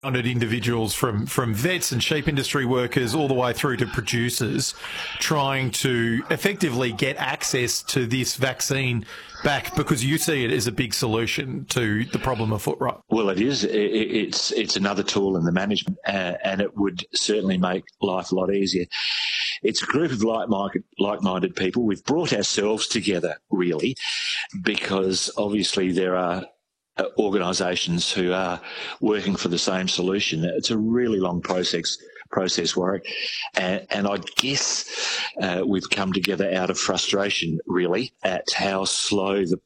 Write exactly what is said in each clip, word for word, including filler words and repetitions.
Hundred individuals from, from vets and sheep industry workers all the way through to producers trying to effectively get access to this vaccine back, because you see it as a big solution to the problem of foot rot. Well, it is. It's it's another tool in the management, uh, and it would certainly make life a lot easier. It's a group of like-minded, like-minded people. We've brought ourselves together, really, because obviously there are organisations who are working for the same solution. It's a really long process, process, Warwick, and, and I guess uh, we've come together out of frustration, really, at how slow the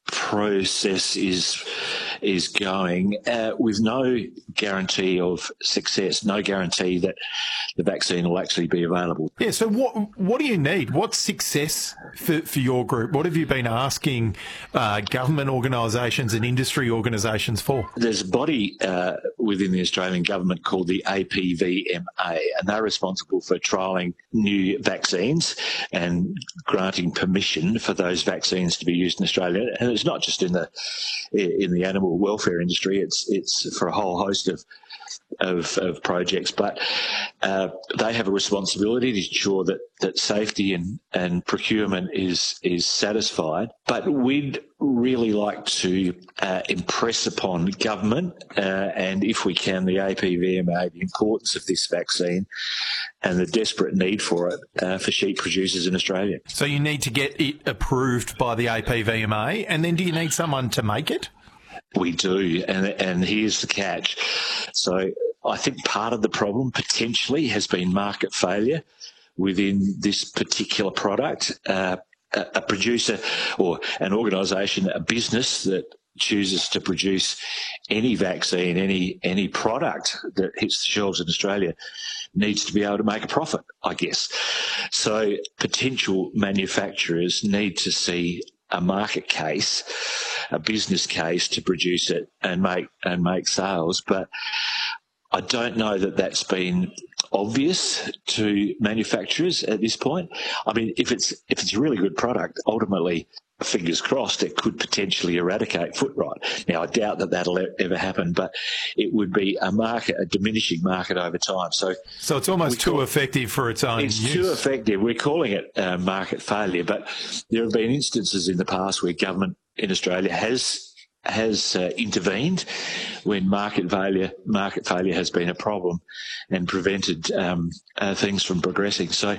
process is is going, uh, with no guarantee of success, no guarantee that the vaccine will actually be available. Yeah, so what what do you need? What's success for, for your group? What have you been asking uh, government organisations and industry organisations for? There's a body uh, within the Australian government called the A P V M A, and they're responsible for trialling new vaccines and granting permission for those vaccines to be used in Australia. And it's not just in the in the animal welfare industry; it's it's for a whole host of of, of projects. But uh, they have a responsibility to ensure that that safety and, and procurement is is satisfied. But we'd really like to uh, impress upon government uh, and, if we can, the A P V M A, the importance of this vaccine and the desperate need for it uh, for sheep producers in Australia. So you need to get it approved by the A P V M A, and then do you need someone to make it? We do, and and here's the catch. So I think part of the problem potentially has been market failure within this particular product. Uh, a, a producer or an organisation, a business that chooses to produce any vaccine, any any product that hits the shelves in Australia needs to be able to make a profit, I guess. So potential manufacturers need to see a market case, a business case to produce it and make and make sales. But I don't know that that's been obvious to manufacturers at this point. I mean, if it's if it's a really good product, ultimately, fingers crossed, it could potentially eradicate foot rot. Now, I doubt that that'll ever happen, but it would be a market, a diminishing market over time. So, so it's almost too effective for its own It's use. too effective. We're calling it uh, market failure, but there have been instances in the past where government in Australia has has uh, intervened when market failure market failure has been a problem and prevented um, uh, things from progressing. So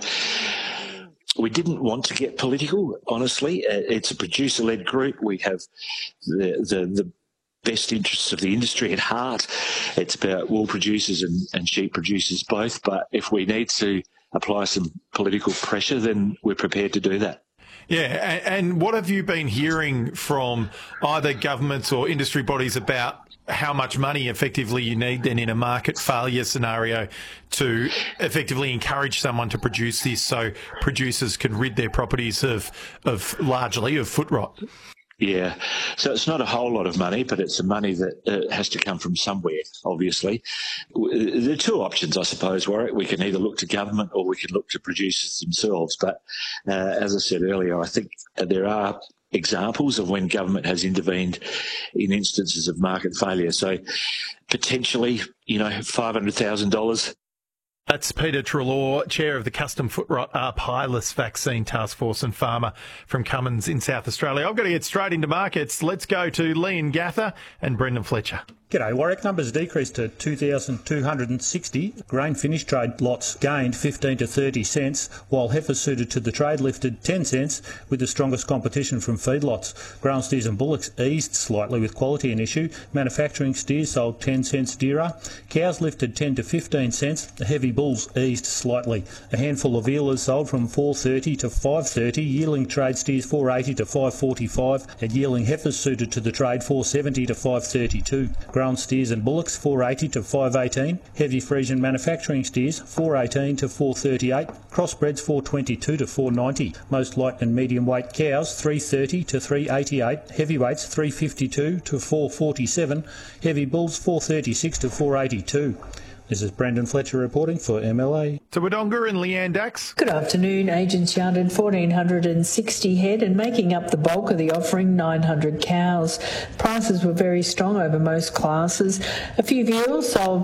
we didn't want to get political, honestly. It's a producer-led group. We have the, the, the best interests of the industry at heart. It's about wool producers and, and sheep producers both. But if we need to apply some political pressure, then we're prepared to do that. Yeah, and what have you been hearing from either governments or industry bodies about how much money effectively you need then in a market failure scenario to effectively encourage someone to produce this so producers can rid their properties of, of largely of foot rot? Yeah, so it's not a whole lot of money, but it's the money that uh, has to come from somewhere, obviously. There are two options, I suppose, Warwick. We can either look to government or we can look to producers themselves. But uh, as I said earlier, I think there are examples of when government has intervened in instances of market failure. So potentially, you know, five hundred thousand dollars. That's Peter Treloar, Chair of the Custom Foot Rot uh, Pilus Vaccine Task Force and farmer from Cummins in South Australia. I've got to get straight into markets. Let's go to Leon Gather and Brendan Fletcher. G'day. Warwick numbers decreased to two thousand two hundred sixty. Grain finished trade lots gained fifteen to thirty cents, while heifers suited to the trade lifted ten cents, with the strongest competition from feedlots. Ground steers and bullocks eased slightly with quality an issue. Manufacturing steers sold ten cents dearer. Cows lifted ten to fifteen cents. The heavy bulls eased slightly. A handful of eelers sold from four thirty to five thirty. Yearling trade steers four eighty to five forty-five, and yearling heifers suited to the trade four seventy to five thirty-two. Ground steers and bullocks four eighty to five eighteen, heavy Friesian manufacturing steers four eighteen to four thirty-eight, crossbreds four twenty-two to four ninety, most light and medium weight cows three thirty to three eighty-eight, heavyweights three fifty-two to four forty-seven, heavy bulls four thirty-six to four eighty-two. This is Brendan Fletcher reporting for M L A. To Wodonga and Leanne Dax. Good afternoon. Agents yarded one thousand four hundred sixty head and making up the bulk of the offering, nine hundred cows. Prices were very strong over most classes. A few viewers sold